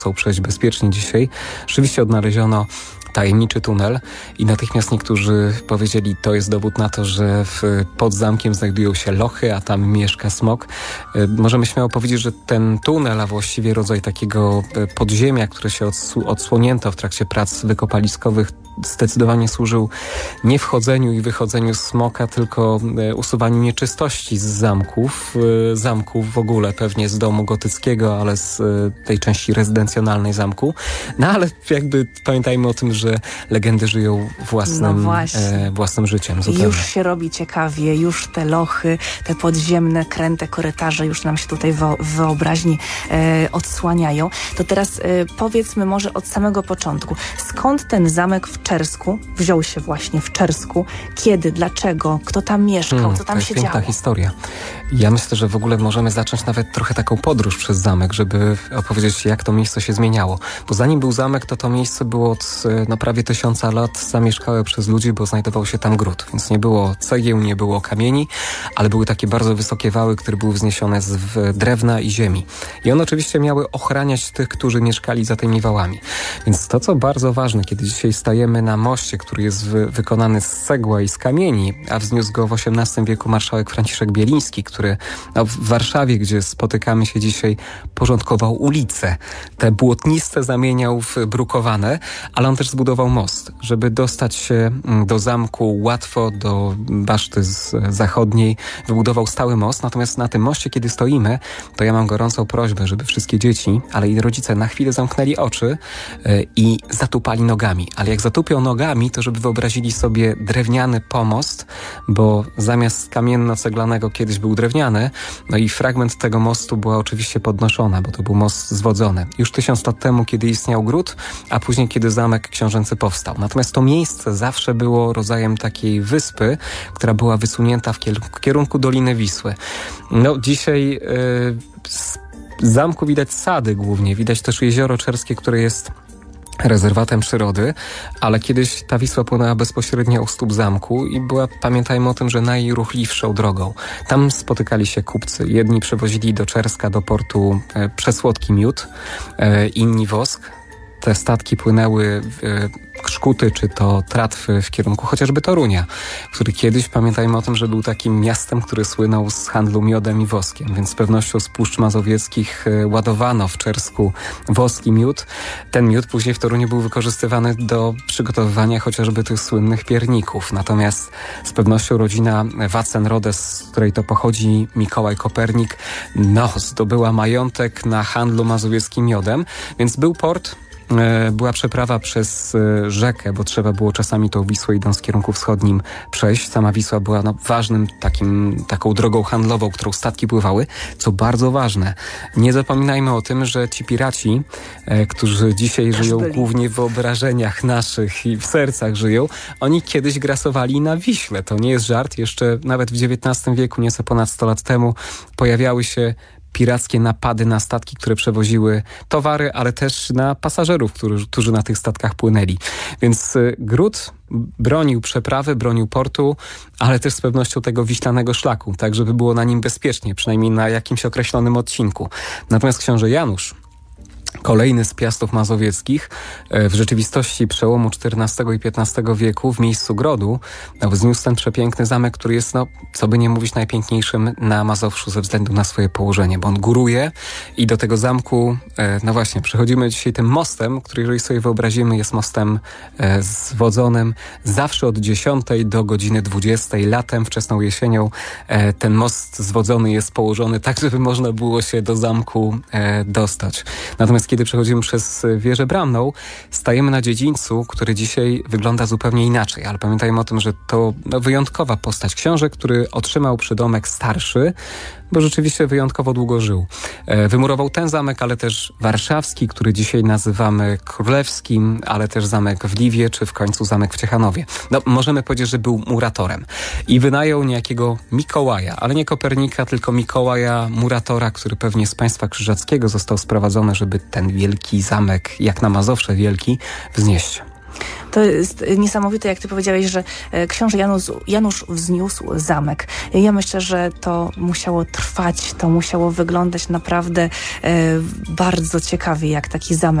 chcą przejść bezpiecznie dzisiaj. Rzeczywiście odnaleziono tajemniczy tunel i natychmiast niektórzy powiedzieli, to jest dowód na to, że pod zamkiem znajdują się lochy, a tam mieszka smok. Możemy śmiało powiedzieć, że ten tunel, a właściwie rodzaj takiego podziemia, które się odsłonięto w trakcie prac wykopaliskowych, zdecydowanie służył nie wchodzeniu i wychodzeniu smoka, tylko usuwaniu nieczystości z zamków w ogóle, pewnie z domu gotyckiego, ale z tej części rezydencjonalnej zamku. No ale jakby pamiętajmy o tym, że legendy żyją własnym życiem. Zupełnie. Już się robi ciekawie, już te lochy, te podziemne, kręte korytarze już nam się tutaj w wyobraźni odsłaniają. To teraz powiedzmy może od samego początku. Skąd ten zamek w Czersku wziął się właśnie w Czersku? Kiedy? Dlaczego? Kto tam mieszkał? Co tam się działo? To jest piękna historia. Ja myślę, że w ogóle możemy zacząć nawet trochę taką podróż przez zamek, żeby opowiedzieć, jak to miejsce się zmieniało. Bo zanim był zamek, to miejsce było od prawie 1000 lat zamieszkałe przez ludzi, bo znajdował się tam gród. Więc nie było cegieł, nie było kamieni, ale były takie bardzo wysokie wały, które były wzniesione z drewna i ziemi. I one oczywiście miały ochraniać tych, którzy mieszkali za tymi wałami. Więc to, co bardzo ważne, kiedy dzisiaj stajemy na moście, który jest wykonany z cegła i z kamieni, a wzniósł go w XVIII wieku marszałek Franciszek Bieliński, który w Warszawie, gdzie spotykamy się dzisiaj, porządkował ulice. Te błotniste zamieniał w brukowane, ale on też zbudował most, żeby dostać się do zamku łatwo, do baszty zachodniej. Wybudował stały most, natomiast na tym moście, kiedy stoimy, to ja mam gorącą prośbę, żeby wszystkie dzieci, ale i rodzice na chwilę zamknęli oczy i zatupali nogami. Ale jak zatupią nogami, to żeby wyobrazili sobie drewniany pomost, bo zamiast kamienno-ceglanego kiedyś był drewniany, no i fragment tego mostu była oczywiście podnoszona, bo to był most zwodzony. Już 1000 lat temu, kiedy istniał gród, a później, kiedy zamek książęcy powstał. Natomiast to miejsce zawsze było rodzajem takiej wyspy, która była wysunięta w kierunku Doliny Wisły. No dzisiaj z zamku widać sady głównie, widać też jezioro czerskie, które jest rezerwatem przyrody, ale kiedyś ta Wisła płynęła bezpośrednio u stóp zamku i była, pamiętajmy o tym, że najruchliwszą drogą. Tam spotykali się kupcy. Jedni przewozili do Czerska, do portu przesłodki miód, inni wosk. Te statki płynęły Krzkuty, czy to tratwy w kierunku chociażby Torunia, który kiedyś, pamiętajmy o tym, że był takim miastem, który słynął z handlu miodem i woskiem, więc z pewnością z Puszcz Mazowieckich ładowano w Czersku wosk i miód. Ten miód później w Toruniu był wykorzystywany do przygotowywania chociażby tych słynnych pierników. Natomiast z pewnością rodzina Watzenrode, z której to pochodzi Mikołaj Kopernik, zdobyła majątek na handlu mazowieckim miodem, więc był port. Była przeprawa przez rzekę, bo trzeba było czasami tą Wisłę, idąc w kierunku wschodnim, przejść. Sama Wisła była ważnym taką drogą handlową, którą statki pływały. Co bardzo ważne, nie zapominajmy o tym, że ci piraci, którzy dzisiaj żyją głównie w wyobrażeniach naszych i w sercach żyją, oni kiedyś grasowali na Wiśle. To nie jest żart. Jeszcze nawet w XIX wieku, nieco ponad 100 lat temu, pojawiały się pirackie napady na statki, które przewoziły towary, ale też na pasażerów, którzy na tych statkach płynęli. Więc gród bronił przeprawy, bronił portu, ale też z pewnością tego wiślanego szlaku, tak żeby było na nim bezpiecznie, przynajmniej na jakimś określonym odcinku. Natomiast książę Janusz, kolejny z Piastów Mazowieckich, w rzeczywistości przełomu XIV i XV wieku w miejscu grodu wzniósł ten przepiękny zamek, który jest, co by nie mówić, najpiękniejszym na Mazowszu ze względu na swoje położenie, bo on góruje i do tego zamku, przechodzimy dzisiaj tym mostem, który, jeżeli sobie wyobrazimy, jest mostem zwodzonym zawsze od 10 do godziny 20, latem, wczesną jesienią. Ten most zwodzony jest położony tak, żeby można było się do zamku dostać. Natomiast kiedy przechodzimy przez wieżę bramną, stajemy na dziedzińcu, który dzisiaj wygląda zupełnie inaczej. Ale pamiętajmy o tym, że to wyjątkowa postać. Książę, który otrzymał przydomek starszy, bo rzeczywiście wyjątkowo długo żył. Wymurował ten zamek, ale też warszawski, który dzisiaj nazywamy królewskim, ale też zamek w Liwie, czy w końcu zamek w Ciechanowie. Możemy powiedzieć, że był muratorem. I wynajął niejakiego Mikołaja, ale nie Kopernika, tylko Mikołaja Muratora, który pewnie z państwa krzyżackiego został sprowadzony, żeby ten wielki zamek, jak na Mazowsze wielki, wznieść. To jest niesamowite, jak ty powiedziałeś, że książę Janusz wzniósł zamek. Ja myślę, że to musiało trwać, to musiało wyglądać naprawdę bardzo ciekawie, jak taki zamek